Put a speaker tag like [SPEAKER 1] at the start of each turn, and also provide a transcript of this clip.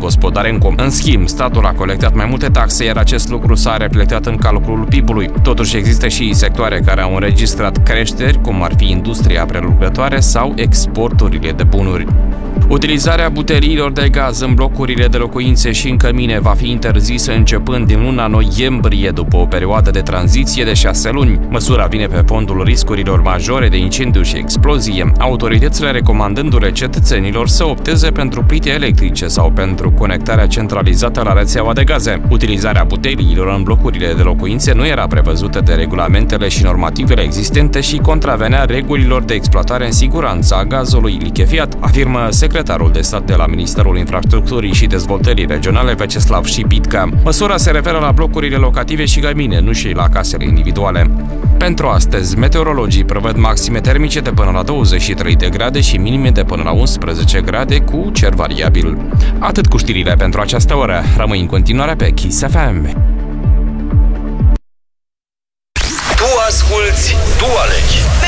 [SPEAKER 1] Gospodarencu. În schimb, statul a colectat mai multe taxe, iar acest lucru s-a reflectat în calculul PIB-ului. Totuși există și sectoare care au înregistrat creșteri, cum ar fi industria prelucrătoare sau exporturile de bunuri. Utilizarea buteliilor de gaz în blocurile de locuințe și în cămine va fi interzisă începând din luna noiembrie, după o perioadă de tranziție de 6 luni. Măsura vine pe fondul riscurilor majore de incendiu și explozie, autoritățile recomandându-le cetățenilor să opteze pentru plite electrice sau pentru conectarea centralizată la rețeaua de gaze. Utilizarea buteliilor în blocurile de locuințe nu era prevăzută de regulamentele și normativele existente și contravenea regulilor de exploatare în siguranță a gazului lichefiat, afirmă secretarul de stat de la Ministerul Infrastructurii și Dezvoltării Regionale, Veceslav Șipitca. Măsura se referă la blocurile locative și cămine, nu și la casele individuale. Pentru astăzi, meteorologii prevăd maxime termice de până la 23 de grade și minime de până la 11 grade cu cer variabil. Atât cu știrile pentru această oră. Rămâi în continuare pe Kiss FM.
[SPEAKER 2] Tu asculți, tu alegi.